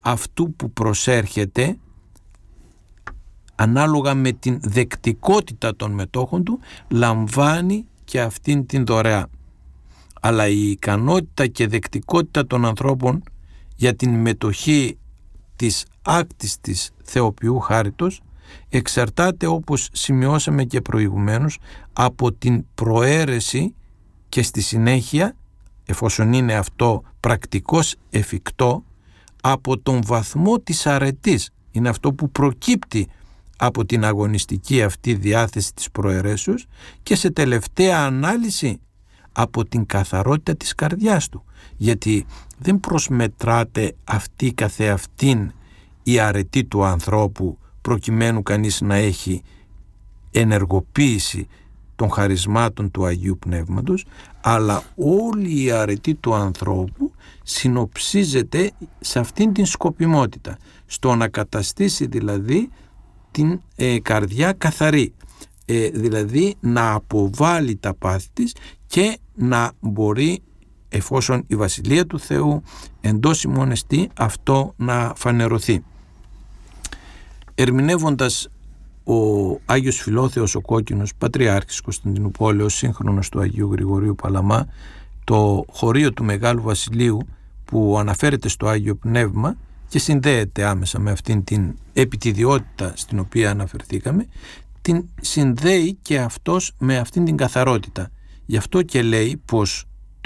αυτού που προσέρχεται, ανάλογα με την δεκτικότητα των μετόχων του, λαμβάνει και αυτήν την δωρεά. Αλλά η ικανότητα και δεκτικότητα των ανθρώπων για την μετοχή της άκτιστης θεοποιού χάριτος εξαρτάται, όπως σημειώσαμε και προηγουμένως, από την προαίρεση και στη συνέχεια, εφόσον είναι αυτό πρακτικώς εφικτό, από τον βαθμό της αρετής. Είναι αυτό που προκύπτει από την αγωνιστική αυτή διάθεση της προαιρέσεως και σε τελευταία ανάλυση από την καθαρότητα της καρδιάς του, γιατί δεν προσμετράται αυτή καθεαυτήν η αρετή του ανθρώπου προκειμένου κανείς να έχει ενεργοποίηση των χαρισμάτων του Αγίου Πνεύματος, αλλά όλη η αρετή του ανθρώπου συνοψίζεται σε αυτήν την σκοπιμότητα, στο να καταστήσει δηλαδή την καρδιά καθαρή, δηλαδή να αποβάλει τα πάθη της και να μπορεί, εφόσον η Βασιλεία του Θεού εντός ημών εστί, αυτό να φανερωθεί. Ερμηνεύοντας ο Άγιος Φιλόθεος ο Κόκκινος, Πατριάρχης Κωνσταντινουπόλεως, σύγχρονος του Αγίου Γρηγορίου Παλαμά, το χωρίο του Μεγάλου Βασιλείου που αναφέρεται στο Άγιο Πνεύμα και συνδέεται άμεσα με αυτήν την επιτιδιότητα στην οποία αναφερθήκαμε, την συνδέει και αυτός με αυτήν την καθαρότητα. Γι' αυτό και λέει πως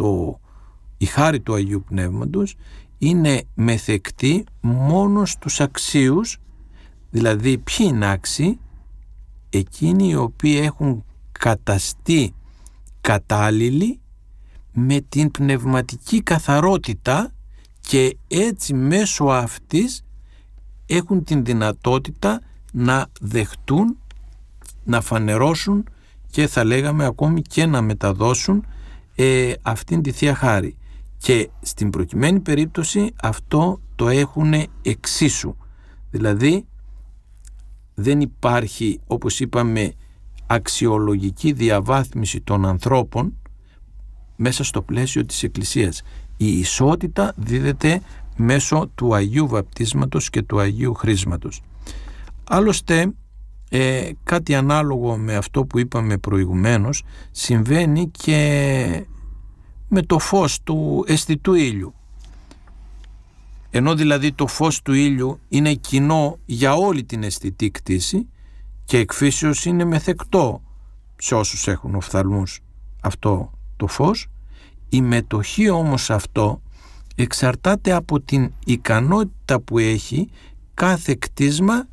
η χάρη του Αγίου Πνεύματος είναι μεθεκτή μόνο στους αξίους, δηλαδή ποιοι είναι άξιοι? Εκείνοι οι οποίοι έχουν καταστεί κατάλληλοι με την πνευματική καθαρότητα και έτσι μέσω αυτής έχουν την δυνατότητα να δεχτούν, να φανερώσουν και θα λέγαμε ακόμη και να μεταδώσουν αυτήν τη Θεία Χάρη. Και στην προκειμένη περίπτωση αυτό το έχουν εξίσου. Δηλαδή δεν υπάρχει, όπως είπαμε, αξιολογική διαβάθμιση των ανθρώπων μέσα στο πλαίσιο της Εκκλησίας. Η ισότητα δίδεται μέσω του Αγίου Βαπτίσματος και του Αγίου Χρίσματος. Άλλωστε κάτι ανάλογο με αυτό που είπαμε προηγουμένως συμβαίνει και με το φως του αισθητού ήλιου. Ενώ δηλαδή το φως του ήλιου είναι κοινό για όλη την αισθητή κτήση και εκφύσεως είναι μεθεκτό σε όσους έχουν οφθαλμούς αυτό το φως, η μετοχή όμως αυτό εξαρτάται από την ικανότητα που έχει κάθε κτίσμα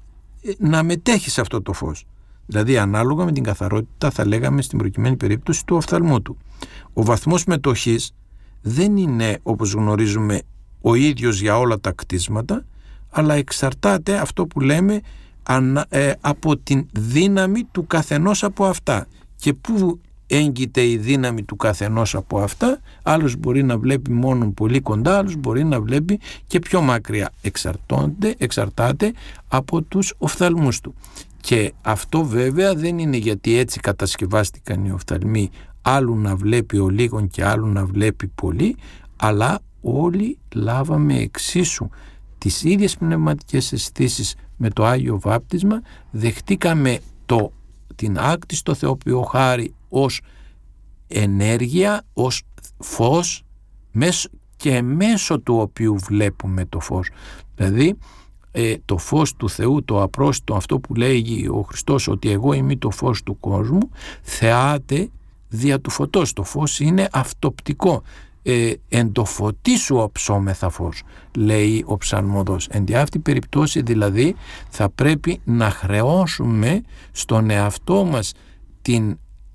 να μετέχει σε αυτό το φως. Δηλαδή ανάλογα με την καθαρότητα, θα λέγαμε στην προκειμένη περίπτωση, του οφθαλμού του. Ο βαθμός μετοχής δεν είναι, όπως γνωρίζουμε, ο ίδιος για όλα τα κτίσματα, αλλά εξαρτάται, αυτό που λέμε, από την δύναμη του καθενός από αυτά. Και πού έγκυται η δύναμη του καθενός από αυτά? Άλλος μπορεί να βλέπει μόνο πολύ κοντά, άλλος μπορεί να βλέπει και πιο μακριά. Εξαρτάται από τους οφθαλμούς του. Και αυτό βέβαια δεν είναι γιατί έτσι κατασκευάστηκαν οι οφθαλμοί, άλλου να βλέπει ο λίγον και άλλου να βλέπει πολύ, αλλά όλοι λάβαμε εξίσου τις ίδιες πνευματικές αισθήσεις με το Άγιο Βάπτισμα, δεχτήκαμε την άκτιστο θεοποιό χάρη ως ενέργεια, ως φως και μέσω του οποίου βλέπουμε το φως. Δηλαδή το φως του Θεού, το απρόσιτο, αυτό που λέει ο Χριστός ότι εγώ είμαι το φως του κόσμου, θεάται δια του φωτός. Το φως είναι αυτοπτικό. Εν το φωτί σου οψόμεθα φως, λέει ο ψαλμοδός. Εν τη αυτή περιπτώσει δηλαδή θα πρέπει να χρεώσουμε στον εαυτό μας την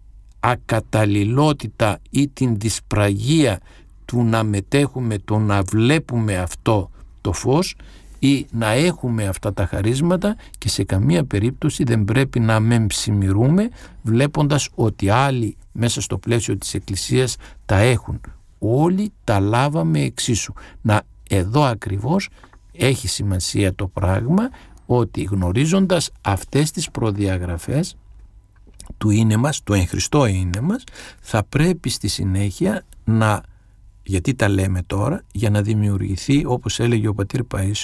ακαταλληλότητα ή την δυσπραγία του να μετέχουμε, το να βλέπουμε αυτό το φως ή να έχουμε αυτά τα χαρίσματα, και σε καμία περίπτωση δεν πρέπει να μεμψημυρούμε βλέποντας ότι άλλοι μέσα στο πλαίσιο της Εκκλησίας τα έχουν. Όλοι τα λάβαμε εξίσου. Εδώ ακριβώς έχει σημασία το πράγμα, ότι γνωρίζοντας αυτές τις προδιαγραφές του είναι μας, το εν Χριστώ είναι μας, θα πρέπει στη συνέχεια να Γιατί τα λέμε τώρα? Για να δημιουργηθεί, όπως έλεγε ο πατήρ Παΐσιος,